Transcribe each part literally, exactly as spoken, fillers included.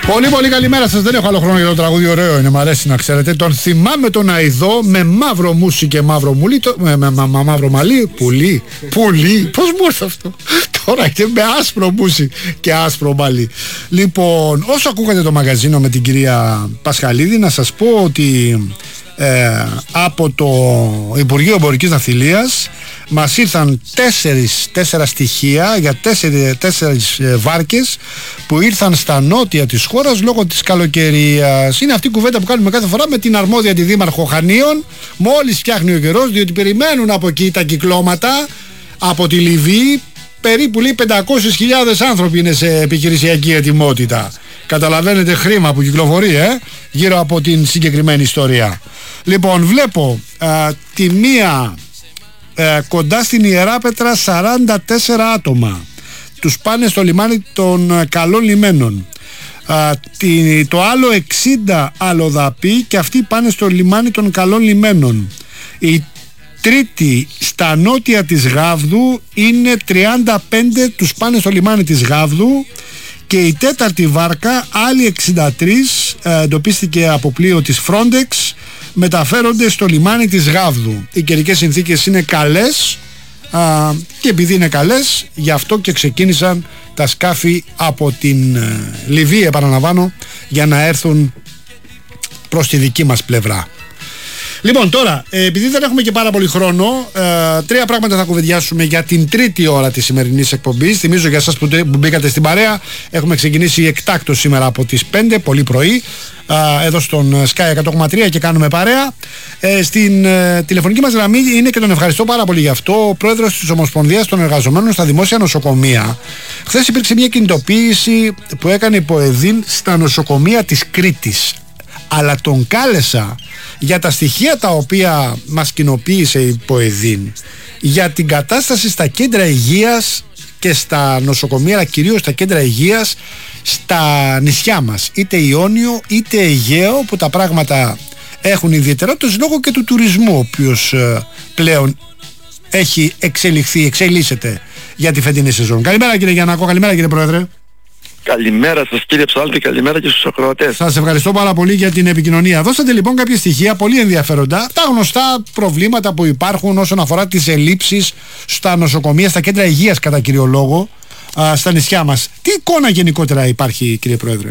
Πολύ πολύ καλημέρα σας. Δεν έχω άλλο χρόνο για το τραγούδι, ωραίο είναι, μου αρέσει να ξέρετε. Τον θυμάμαι τον Αηδό με μαύρο μουσι και μαύρο μουλί, το, με, με, με, με μαύρο μαλλί, πουλί, πουλί, πώς μου ήρθε αυτό. Τώρα και με άσπρο μουσι και άσπρο μαλλί. Λοιπόν, όσο ακούγατε το μαγαζίνο με την κυρία Πασχαλίδη, να σας πω ότι ε, από το Υπουργείο Εμπορικής Ναυτιλίας μας ήρθαν τέσσερις, τέσσερα στοιχεία για τέσσερι, τέσσερις ε, βάρκες που ήρθαν στα νότια της χώρας λόγω της καλοκαιρίας. Είναι αυτή η κουβέντα που κάνουμε κάθε φορά με την αρμόδια τη Δήμαρχο Χανίων, μόλις φτιάχνει ο καιρός, διότι περιμένουν από εκεί τα κυκλώματα από τη Λιβύη. Περίπου λέει πεντακόσιες χιλιάδες άνθρωποι είναι σε επιχειρησιακή ετοιμότητα. Καταλαβαίνετε, χρήμα που κυκλοφορεί ε, γύρω από την συγκεκριμένη ιστορία. Λοιπόν, βλέπω α, τη μία ε, κοντά στην Ιεράπετρα σαράντα τέσσερα άτομα. Τους πάνε στο λιμάνι των ε, Καλών Λιμένων. Α, τη, το άλλο εξήντα αλλοδαποί και αυτοί πάνε στο λιμάνι των Καλών Λιμένων. Η τρίτη στα νότια της Γάβδου είναι τριάντα πέντε, τους πάνε στο λιμάνι της Γάβδου. Και η τέταρτη βάρκα, άλλοι εξήντα τρεις, ε, εντοπίστηκε από πλοίο της Frontex, μεταφέρονται στο λιμάνι της Γάβδου. Οι καιρικές συνθήκες είναι καλές α, και επειδή είναι καλές, γι' αυτό και ξεκίνησαν τα σκάφη από την ε, Λιβύη, επαναλαμβάνω, για να έρθουν προς τη δική μας πλευρά. Λοιπόν, τώρα, επειδή δεν έχουμε και πάρα πολύ χρόνο, ε, τρία πράγματα θα κουβεντιάσουμε για την τρίτη ώρα της σημερινής εκπομπής. Θυμίζω για εσάς που, που μπήκατε στην παρέα, έχουμε ξεκινήσει εκτάκτως σήμερα από τις πέντε, πολύ πρωί, ε, εδώ στον Sky εκατό κόμμα τρία και κάνουμε παρέα. Ε, στην ε, τηλεφωνική μας γραμμή είναι, και τον ευχαριστώ πάρα πολύ γι' αυτό, ο πρόεδρος της Ομοσπονδίας των Εργαζομένων στα Δημόσια Νοσοκομεία. Χθες υπήρξε μια κινητοποίηση που έκανε η ΠΟΕΔΗΝ στα νοσοκομεία της Κρήτης. Αλλά τον κάλεσα για τα στοιχεία τα οποία μας κοινοποίησε η ΠΟΕΔΗΝ για την κατάσταση στα κέντρα υγείας και στα νοσοκομεία, αλλά κυρίως στα κέντρα υγείας στα νησιά μας, είτε Ιόνιο είτε Αιγαίο, που τα πράγματα έχουν ιδιαιτερότητες λόγω και του τουρισμού, ο οποίος ε, πλέον έχει εξελιχθεί, εξελίσσεται για τη φετινή σεζόν. Καλημέρα κύριε Γιαννάκο, καλημέρα κύριε Πρόεδρε. Καλημέρα σας κύριε Ψάλτη, καλημέρα και στους ακροατές. Σας ευχαριστώ πάρα πολύ για την επικοινωνία. Δώσατε λοιπόν κάποια στοιχεία πολύ ενδιαφέροντα, τα γνωστά προβλήματα που υπάρχουν όσον αφορά τις ελλείψεις στα νοσοκομεία, στα κέντρα υγείας κατά κύριο λόγο, α, στα νησιά μας. Τι εικόνα γενικότερα υπάρχει κύριε Πρόεδρε?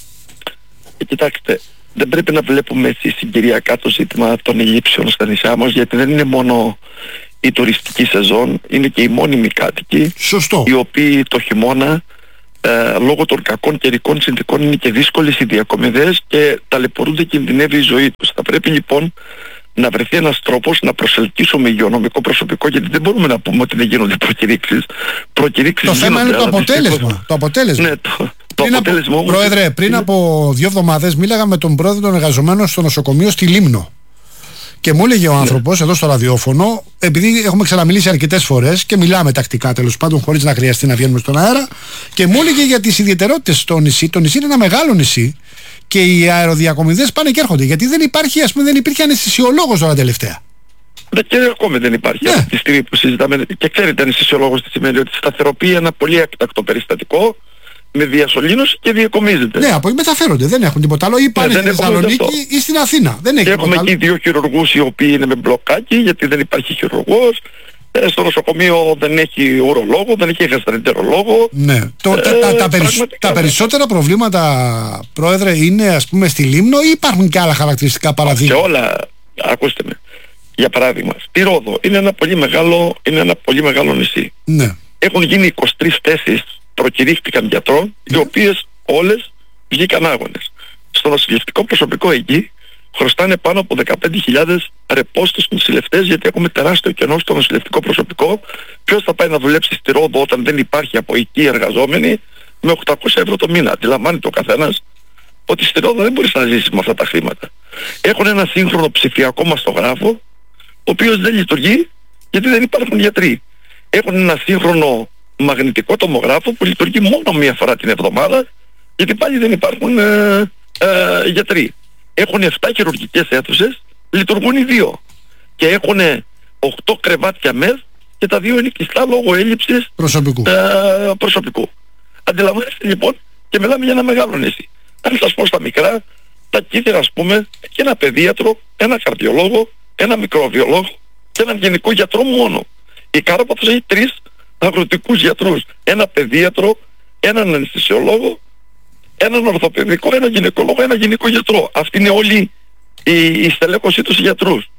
Ε, κοιτάξτε, δεν πρέπει να βλέπουμε συγκυριακά το ζήτημα των ελλείψεων στα νησιά μας, γιατί δεν είναι μόνο η τουριστική σεζόν, είναι και οι μόνιμοι κάτοικοι. Σωστό. Οι οποίοι το χειμώνα Ε, λόγω των κακών καιρικών συνθηκών είναι και δύσκολες οι διακομιδές και ταλαιπωρούνται, κινδυνεύει η ζωή τους. Θα πρέπει λοιπόν να βρεθεί ένας τρόπος να προσελκύσουμε υγειονομικό προσωπικό, γιατί δεν μπορούμε να πούμε ότι δεν γίνονται προκηρύξεις. Προκηρύξεις το θέμα γίνονται, είναι το αποτέλεσμα. δυστυχώς... Το αποτέλεσμα. Ναι, το, το πριν αποτέλεσμα από, όμως... Πρόεδρε, πριν είναι... από δύο εβδομάδες μίλαγα με τον πρόεδρο των εργαζομένων στο νοσοκομείο στη Λίμνο. Και μου έλεγε ο άνθρωπος, ναι, εδώ στο ραδιόφωνο, επειδή έχουμε ξαναμιλήσει αρκετές φορές και μιλάμε τακτικά τέλος πάντων, χωρίς να χρειαστεί να βγαίνουμε στον αέρα, και μου έλεγε για τις ιδιαιτερότητες στο νησί. Το νησί είναι ένα μεγάλο νησί και οι αεροδιακομιδές πάνε και έρχονται. Γιατί δεν υπάρχει, ας πούμε, δεν υπήρχε αναισθησιολόγος τώρα τελευταία. Ναι, και ακόμη δεν υπάρχει. Ναι. Αυτή τη στιγμή που συζητάμε, και ξέρετε, αναισθησιολόγος τι σημαίνει, ότι σταθεροποιεί ένα πολύ έκτακτο περιστατικό με διασωλήνωση και διακομίζεται. Ναι, από εκεί μεταφέρονται, δεν έχουν τίποτα άλλο. Ή πάνε ναι, στη Θεσσαλονίκη ή στην Αθήνα. Δεν έχει και τίποτα έχουμε εκεί δύο χειρουργούς οι οποίοι είναι με μπλοκάκι, γιατί δεν υπάρχει χειρουργός. Ε, στο νοσοκομείο δεν έχει ουρολόγο, δεν έχει γαστρεντερολόγο. Ναι. Το, ε, τα, τα, τα, περισ, τα περισσότερα προβλήματα, Πρόεδρε, είναι ας πούμε στη Λίμνο, ή υπάρχουν και άλλα χαρακτηριστικά παραδείγματα? Σε όλα, ακούστε με. Για παράδειγμα, στη Ρόδο είναι ένα πολύ μεγάλο, είναι ένα πολύ μεγάλο νησί. Ναι. Έχουν γίνει είκοσι τρεις θέσεις, προκηρύχθηκαν γιατρών, οι οποίες όλες βγήκαν άγονες. Στο νοσηλευτικό προσωπικό εκεί χρωστάνε πάνω από δεκαπέντε χιλιάδες ρεπό στους νοσηλευτές, γιατί έχουμε τεράστιο κενό στο νοσηλευτικό προσωπικό. Ποιος θα πάει να δουλέψει στη Ρόδο όταν δεν υπάρχει από εκεί εργαζόμενοι με οκτακόσια ευρώ το μήνα? Αντιλαμβάνεται ο καθένας ότι στη Ρόδο δεν μπορείς να ζήσεις με αυτά τα χρήματα. Έχουν ένα σύγχρονο ψηφιακό μαστογράφο, ο οποίος δεν λειτουργεί γιατί δεν υπάρχουν γιατροί. Έχουν ένα σύγχρονο μαγνητικό τομογράφο που λειτουργεί μόνο μία φορά την εβδομάδα, γιατί πάλι δεν υπάρχουν ε, ε, γιατροί. Έχουν επτά χειρουργικές αίθουσες, λειτουργούν οι δύο. Και έχουν οκτώ κρεβάτια μεθ και τα δύο είναι κλειστά λόγω έλλειψης προσωπικού. Ε, προσωπικού. Αντιλαμβάνεστε λοιπόν, και μιλάμε για ένα μεγάλο νησί. Αν σας πω στα μικρά, τα κύτταρα ας πούμε, και ένα παιδίατρο, ένα καρδιολόγο, ένα μικροβιολόγο και έναν γενικό γιατρό μόνο. Η Κάρπαθος έχει τρεις αγροτικούς γιατρούς. Ένα παιδίατρο, έναν αναισθησιολόγο, έναν ορθοπαιδικό, ένα γυναικολόγο, ένα γενικό γιατρό. Αυτή είναι όλη η, η στελέχωσή τους γιατρούς.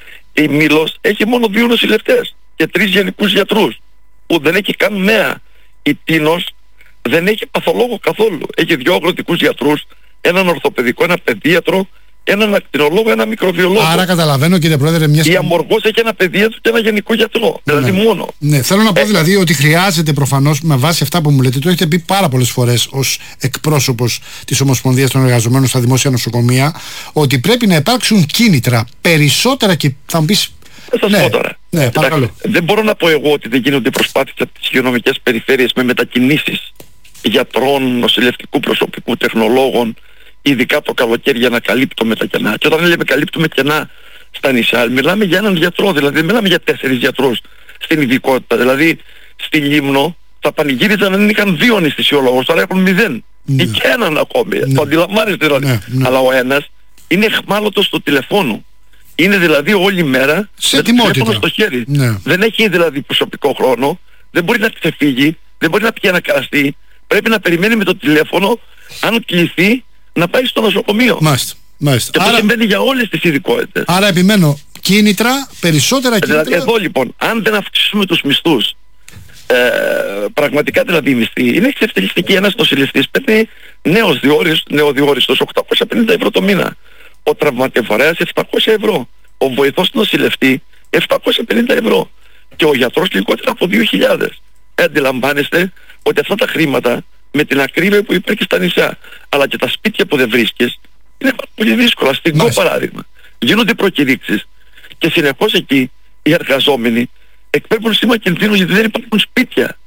Η Μήλος έχει μόνο δύο νοσηλευτές και τρεις γενικούς γιατρούς που δεν έχει καν νέα. Η Τίνος δεν έχει παθολόγο καθόλου. Έχει δύο αγροτικούς γιατρούς, έναν ορθοπαιδικό, ένα παιδίατρο, έναν ακτινολόγο, ένα μικροβιολόγο. Άρα καταλαβαίνω, κύριε Πρόεδρε, μια Η Αμοργός έχει ένα παιδίατρο και ένα γενικό γιατρό. Ναι. Δηλαδή μόνο. Ναι, θέλω να πω Ε, δηλαδή ότι χρειάζεται προφανώς, με βάση αυτά που μου λέτε, το έχετε πει πάρα πολλές φορές ως εκπρόσωπος της Ομοσπονδίας των Εργαζομένων στα Δημόσια Νοσοκομεία, ότι πρέπει να υπάρξουν κίνητρα περισσότερα και θα μου πεις. Θα σας Ναι, πω τώρα. ναι, Εντάξει, παρακαλώ. δεν μπορώ να πω εγώ ότι δεν γίνονται προσπάθειες από τις υγειονομικές περιφέρειες με μετακινήσεις γιατρών, νοσηλευτικού προσωπικού, τεχνολόγων, ειδικά το καλοκαίρι για να καλύπτουμε τα κενά. Και όταν λέμε καλύπτουμε κενά στα νησιά, μιλάμε για έναν γιατρό, δηλαδή δεν μιλάμε για τέσσερις γιατρούς στην ειδικότητα. Δηλαδή στη Λίμνο θα πανηγύριζαν αν είχαν δύο αναισθησιολόγους, τώρα έχουν μηδέν. Ναι. Ή και έναν ακόμη. Ναι. Το αντιλαμβάνεστε δηλαδή. Ναι, ναι. Αλλά ο ένας είναι εχμάλωτος στο τηλεφώνου. Είναι δηλαδή όλη μέρα Σε με το ετοιμότητα. τηλέφωνο στο χέρι. Ναι. Δεν έχει δηλαδή προσωπικό χρόνο, δεν μπορεί να ξεφύγει, δεν μπορεί να πιει ένα κρασί. Πρέπει να περιμένει με το τηλέφωνο, αν κληθεί, να πάει στο νοσοκομείο. Μάλιστα. Μάλιστα. Και αυτό Άρα, συμβαίνει για όλες τις ειδικότητες. άρα επιμένω, κίνητρα, περισσότερα κίνητρα. Δηλαδή εδώ λοιπόν, αν δεν αυξήσουμε τους μισθούς, ε, πραγματικά δηλαδή οι μισθοί είναι εξευτελιστικοί. Ένας νοσηλευτής παίρνει νέος διόριστος, νεοδιόριστος οκτακόσια πενήντα ευρώ το μήνα. Ο τραυματιοφορέας επτακόσια ευρώ. Ο βοηθός του νοσηλευτή επτακόσια πενήντα ευρώ. Και ο γιατρός λιγότερα από δύο χιλιάδες. Ε, αντιλαμβάνεστε ότι αυτά τα χρήματα με την ακρίβεια που υπάρχει στα νησιά, αλλά και τα σπίτια που δεν βρίσκεις, είναι πάρα πολύ δύσκολα. Στην Κο παράδειγμα. Γίνονται προκηρύξεις και συνεχώς εκεί οι εργαζόμενοι εκπέμπουν σήμα κινδύνου γιατί δεν υπάρχουν σπίτια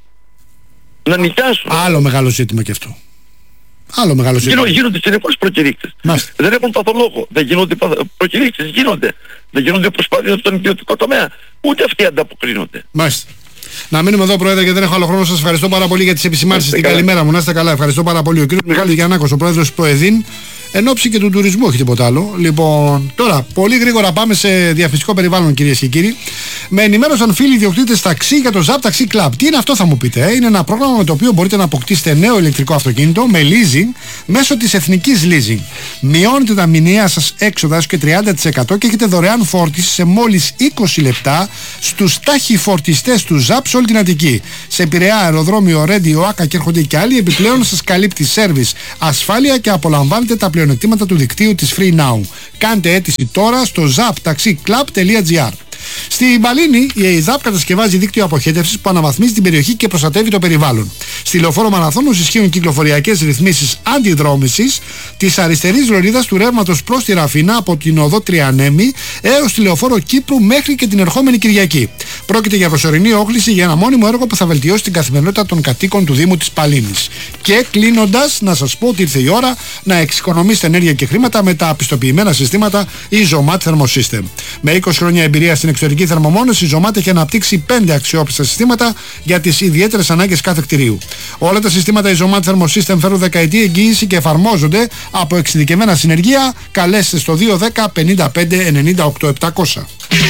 να νοικιάσουν. Άλλο μεγάλο ζήτημα και αυτό. Άλλο μεγάλο ζήτημα. Γίνονται, γίνονται συνεχώς προκηρύξεις. Μάλιστα. Δεν έχουν παθολόγο. Δεν γίνονται παθ... προκηρύξεις. Γίνονται. Δεν γίνονται προσπάθειες στον ιδιωτικό τομέα. Ούτε αυτοί ανταποκρίνονται. Μάλιστα. Να μείνουμε εδώ, Πρόεδρε, γιατί δεν έχω άλλο χρόνο. Σας ευχαριστώ πάρα πολύ για τις επισημάνσεις. Την καλημέρα μου. Να είστε καλά. Ευχαριστώ πάρα πολύ. Ο κύριος Μιχάλης Γιαννάκος, ο Πρόεδρος του ΠΟΕΔΗΝ, εν ώψη και του τουρισμού, όχι τίποτα άλλο. Λοιπόν, τώρα, πολύ γρήγορα πάμε σε διαφημιστικό περιβάλλον, κυρίες και κύριοι. Με ενημέρωσαν φίλοι ιδιοκτήτες ταξί για το Zap Taxi Club. Τι είναι αυτό, θα μου πείτε. Ε? Είναι ένα πρόγραμμα με το οποίο μπορείτε να αποκτήσετε νέο ηλεκτρικό αυτοκίνητο με leasing μέσω της Εθνικής Leasing. Μειώνετε τα μηνιαία σας έξοδα έως και τριάντα τοις εκατό και έχετε δωρεάν φόρτιση σε μόλις είκοσι λεπτά στους ταχυφορτιστές του Zap σε όλη την Αττική. Σε Πειραιά, αεροδρόμιο, Ρέντι, ΟΑΚΑ και έρχονται και άλλοι. Επιπλέον σας καλύπτει σέρβις, ασφάλεια και απολαμβάνετε τα πλεονεκτήματα του δικτύου της Free Now. Κάντε αίτηση τώρα στο zaptaxiclub τελεία gr. Στην Παλίνη, η ΕΙΔΑΠ κατασκευάζει δίκτυο αποχέτευσης που αναβαθμίζει την περιοχή και προστατεύει το περιβάλλον. Στη Λεωφόρο Μαραθώνος ισχύουν κυκλοφοριακές ρυθμίσεις αντιδρόμησης της αριστερής λωρίδας του ρεύματος προς τη Ραφίνα από την οδό Τριανέμη έως τη Λεωφόρο Κύπρου μέχρι και την ερχόμενη Κυριακή. Πρόκειται για προσωρινή όχληση για ένα μόνιμο έργο που θα βελτιώσει την καθημερινότητα των κατοίκων του Δήμου της Παλίνης. Και κλείνοντας, να σας πω ότι ήρθε η ώρα να εξοικονομήσετε ενέργεια και χρήματα με τα πιστοποιημένα συστήματα EasyMat Thermosystem. Με είκοσι χρόνια εμπειρία στην εξωτερική θερμομόνωση, η Zomat έχει αναπτύξει πέντε αξιόπιστα συστήματα για τις ιδιαίτερες ανάγκες κάθε κτηρίου. Όλα τα συστήματα Zomat Thermosystem φέρουν δεκαετή εγγύηση και εφαρμόζονται από εξειδικευμένα συνεργεία. Καλέστε στο δύο δέκα πενήντα πέντε ενενήντα οκτώ επτακόσια.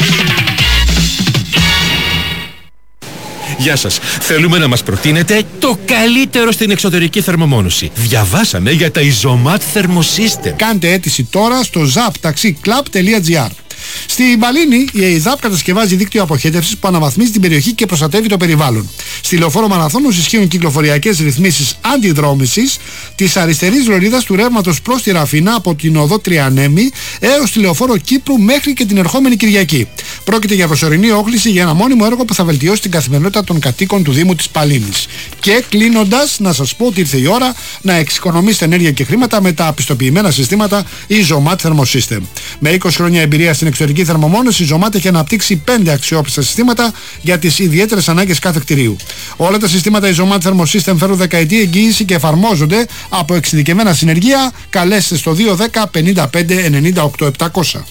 Γεια σας. Θέλουμε να μας προτείνετε το καλύτερο στην εξωτερική θερμομόνωση. Διαβάσαμε για τα EasyMat Thermosystem. Κάντε αίτηση τώρα στο zaptaxiclub τελεία gr. Στην Παλίνη, η ΕΙΔΑΠ κατασκευάζει δίκτυο αποχέτευσης που αναβαθμίζει την περιοχή και προστατεύει το περιβάλλον. Στη Λεωφόρο Μαραθώνος ισχύουν κυκλοφοριακές ρυθμίσεις αντιδρόμησης της αριστερής λωρίδας του ρεύματος προς τη Ραφίνα από την οδό Τριανέμη έως τη Λεωφόρο Κύπρου μέχρι και την ερχόμενη Κυριακή. Πρόκειται για προσωρινή όχληση για ένα μόνιμο έργο που θα βελτιώσει την καθημερινότητα των κατοίκων του Δήμου της Παλίνης. Και κλείνοντας, να σας πω ότι ήρθε η ώρα να εξοικονομήσετε ενέργεια και χρήματα με τα πιστοποιημένα συστήματα EasyMat Thermosystem. Με είκοσι χρόνια εμπειρία στην εξωτερική θερμομόνωση, η Zomat έχει αναπτύξει πέντε αξιόπιστα συστήματα για τις ιδιαίτερες ανάγκες κάθε κτηρίου. Όλα τα συστήματα EasyMat Thermosystem φέρουν δεκαετή εγγύηση και εφαρμόζονται από εξειδικευμένα συνεργεία. Καλέστε στο δύο δέκα πενήντα πέντε ενενήντα οκτώ επτακόσια.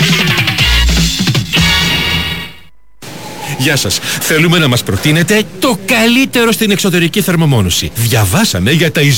Γεια σας. Θέλουμε να μας προτείνετε το καλύτερο στην εξωτερική θερμομόνωση. Διαβάσαμε για τα